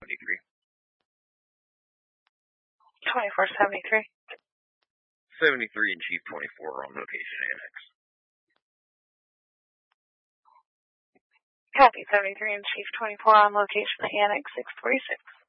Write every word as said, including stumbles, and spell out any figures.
seventy-three. twenty-four seventy-three. seventy-three and Chief twenty-four on location Annex. Copy, seventy-three and Chief twenty-four on location Annex six forty-six.